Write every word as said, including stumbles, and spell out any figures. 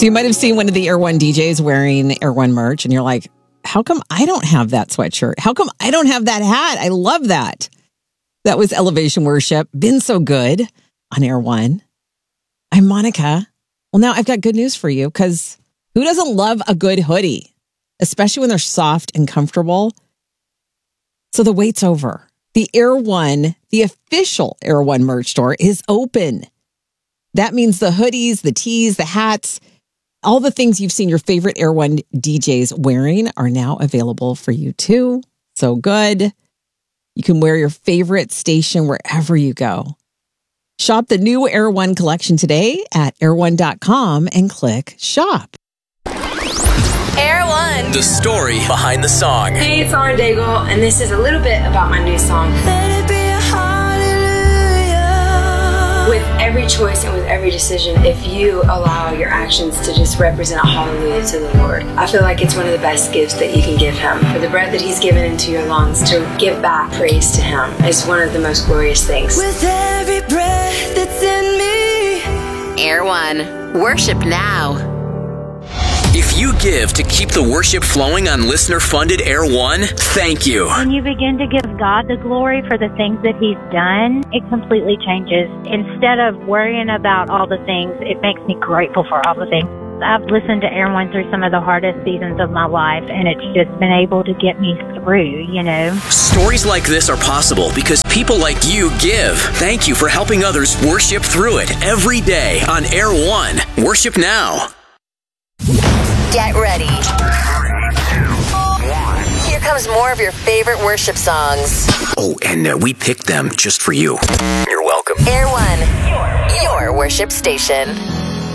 So you might have seen one of the Air One D Js wearing Air One merch, and you're like, how come I don't have that sweatshirt? How come I don't have that hat? I love that. That was Elevation Worship. Been so good on Air One. I'm Monica. Well, now I've got good news for you, because who doesn't love a good hoodie, especially when they're soft and comfortable? So the wait's over. The Air One, the official Air One merch store, is open. That means the hoodies, the tees, the hats, all the things you've seen your favorite Air One D Js wearing are now available for you too. So good. You can wear your favorite station wherever you go. Shop the new Air One collection today at air one dot com and click shop. Air One. The story behind the song. Hey, it's Lauren Daigle, and this is a little bit about my new song. Let it be a hallelujah. With every choice and with every decision, if you allow your actions to just represent a hallelujah to the Lord, I feel like it's one of the best gifts that you can give Him. For the breath that He's given into your lungs, to give back praise to Him is one of the most glorious things. With every breath that's in me. Air One. Worship now. If you give to keep the worship flowing on listener-funded Air One, thank you. When you begin to give God the glory for the things that He's done, it completely changes. Instead of worrying about all the things, it makes me grateful for all the things. I've listened to Air One through some of the hardest seasons of my life, and it's just been able to get me through, you know. Stories like this are possible because people like you give. Thank you for helping others worship through it every day on Air One. Worship now. Get ready. Here comes more of your favorite worship songs. Oh, and uh, we picked them just for you. You're welcome. Air One, your, your worship station.